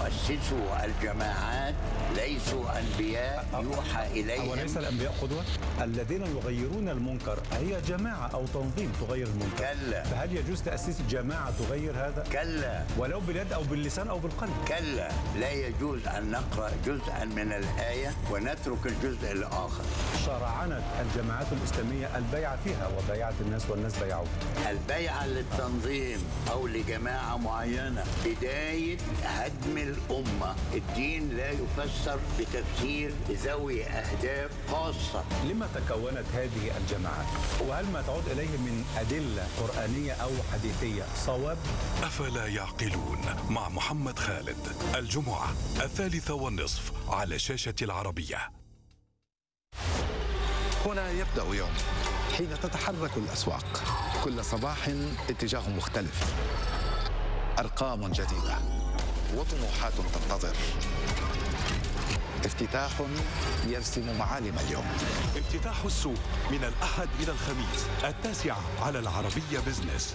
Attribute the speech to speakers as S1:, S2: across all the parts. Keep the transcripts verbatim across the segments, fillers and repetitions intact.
S1: مؤسسو الجماعات ليسوا أنبياء يوحى إليهم.
S2: وليس الأنبياء قدوة؟ الذين يغيرون المنكر هي جماعة أو تنظيم تغير المنكر.
S1: كلا.
S2: فهل يجوز تأسيس جماعة تغير هذا؟
S1: كلا.
S2: ولو باليد أو باللسان أو بالقلب.
S1: كلا، لا يجوز أن نقرأ جزءا من الآية ونترك الجزء الآخر.
S2: شرعنت الجماعات الإسلامية البيعة فيها وبيعت الناس والناس بيعوها.
S1: البيعة للتنظيم أو لجماعة معينة بداية هدم الأمة. الدين لا يفسر بتفسير ذوي أهداف خاصة.
S2: لما تكونت هذه الجماعات؟ وهل ما تعود إليه من أدلة قرآنية أو حديثية صواب؟
S3: أفلا يعقلون مع محمد خالد الجمعة الثالثة والنصف على شاشة العربية.
S4: هنا يبدأ يوم حين تتحرك الأسواق، كل صباح اتجاه مختلف، أرقام جديدة وطموحات تنتظر، افتتاح يرسم معالم اليوم.
S3: افتتاح السوق من الأحد إلى الخميس التاسعة على العربية بزنس.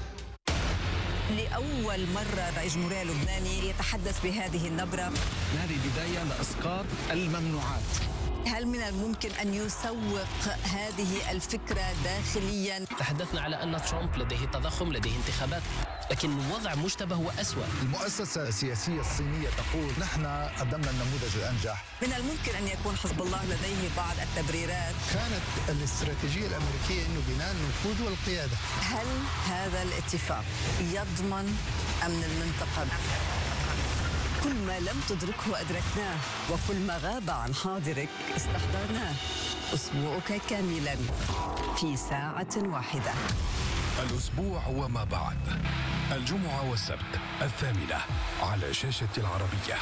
S5: لأول مرة رئيس الجمهورية اللبناني يتحدث بهذه النبرة.
S6: هذه بداية لإسقاط الممنوعات.
S5: هل من الممكن أن يسوق هذه الفكرة داخليا؟
S7: تحدثنا على أن ترامب لديه تضخم، لديه انتخابات، لكن الوضع مشتبه وأسوأ.
S8: المؤسسة السياسية الصينية تقول نحن قدمنا النموذج الأنجح.
S5: من الممكن أن يكون حزب الله لديه بعض التبريرات.
S8: كانت الاستراتيجية الأمريكية أنه بناء النفوذ والقيادة.
S5: هل هذا الاتفاق يضمن أمن المنطقة؟ كل ما لم تدركه أدركناه، وكل ما غاب عن حاضرك استحضرناه. أسبوعك كاملا في ساعة واحدة.
S3: الأسبوع وما بعد، الجمعة والسبت الثامنة على شاشة العربية.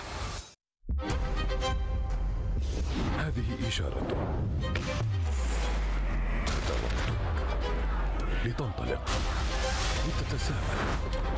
S3: هذه إشارة. هذا وقتك لتنطلق، لتتساءل،